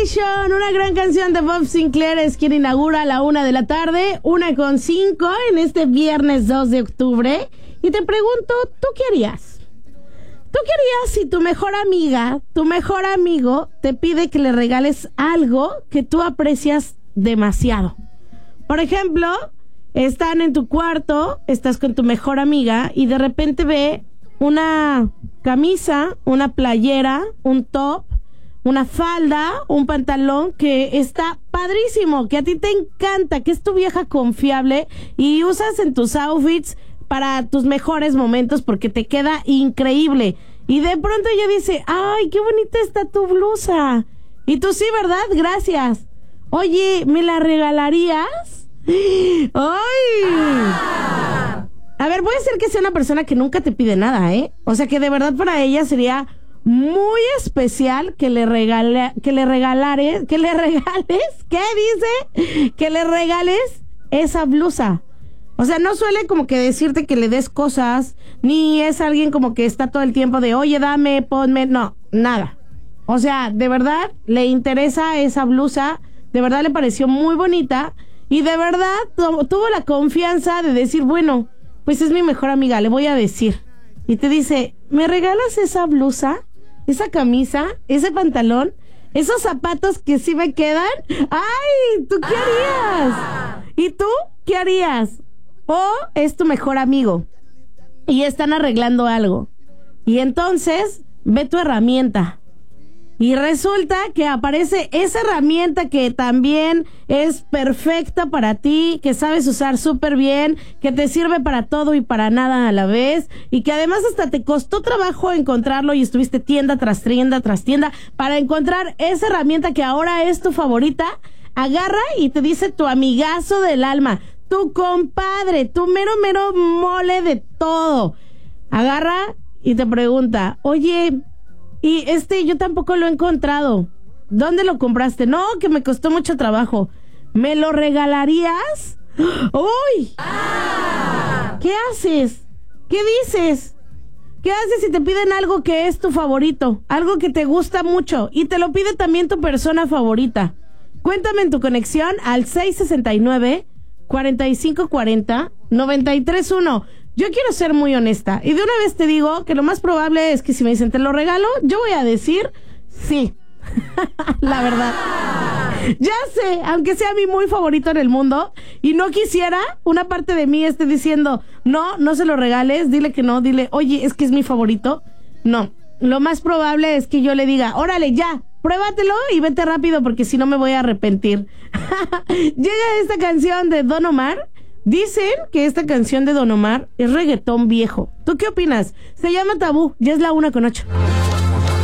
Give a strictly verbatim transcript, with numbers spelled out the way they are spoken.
Nation, una gran canción de Bob Sinclair es quien inaugura a la una de la tarde, una con cinco en este viernes dos de octubre. Y te pregunto, ¿tú qué harías? ¿Tú qué harías si tu mejor amiga, tu mejor amigo, te pide que le regales algo que tú aprecias demasiado? Por ejemplo, están en tu cuarto, estás con tu mejor amiga y de repente ve una camisa, una playera, un top, una falda, un pantalón que está padrísimo, que a ti te encanta, que es tu vieja confiable y usas en tus outfits para tus mejores momentos porque te queda increíble. Y de pronto ella dice, ay, qué bonita está tu blusa. Y tú, sí, ¿verdad? Gracias. Oye, ¿me la regalarías? ¡Ay! Ah. A ver, puede ser que sea una persona que nunca te pide nada, ¿eh? O sea, que de verdad para ella sería muy especial que le regale, que le regalares, que le regales, ¿qué dice? Que le regales esa blusa. O sea, no suele como que decirte que le des cosas, ni es alguien como que está todo el tiempo de, oye, dame, ponme, no, nada. O sea, de verdad le interesa esa blusa, de verdad le pareció muy bonita y de verdad tu- tuvo la confianza de decir, bueno, pues es mi mejor amiga, le voy a decir. Y te dice, ¿me regalas esa blusa? ¿Esa camisa? ¿Ese pantalón? ¿Esos zapatos que sí me quedan? ¡Ay! ¿Tú qué harías? ¿Y tú qué harías? O es tu mejor amigo y están arreglando algo. Y entonces ve tu herramienta. Y resulta que aparece esa herramienta que también es perfecta para ti, que sabes usar súper bien, que te sirve para todo y para nada a la vez, y que además hasta te costó trabajo encontrarlo y estuviste tienda tras tienda tras tienda para encontrar esa herramienta que ahora es tu favorita. Agarra y te dice tu amigazo del alma, tu compadre, tu mero mero mole de todo. Agarra y te pregunta, oye, y este yo tampoco lo he encontrado. ¿Dónde lo compraste? No, que me costó mucho trabajo. ¿Me lo regalarías? ¡Uy! ¡Ah! ¿Qué haces? ¿Qué dices? ¿Qué haces si te piden algo que es tu favorito? Algo que te gusta mucho y te lo pide también tu persona favorita. Cuéntame en tu conexión al seis sesenta y nueve, cuarenta y cinco cuarenta, noventa y tres uno. Yo quiero ser muy honesta y de una vez te digo que lo más probable es que si me dicen te lo regalo, yo voy a decir sí. La verdad. Ya sé, aunque sea mi muy favorito en el mundo y no quisiera, una parte de mí esté diciendo no, no se lo regales, dile que no, dile, oye, es que es mi favorito. No, lo más probable es que yo le diga, órale, ya, pruébatelo y vete rápido porque si no me voy a arrepentir. Llega esta canción de Don Omar. Dicen que esta canción de Don Omar es reggaetón viejo. ¿Tú qué opinas? Se llama Tabú, ya es la una con ocho.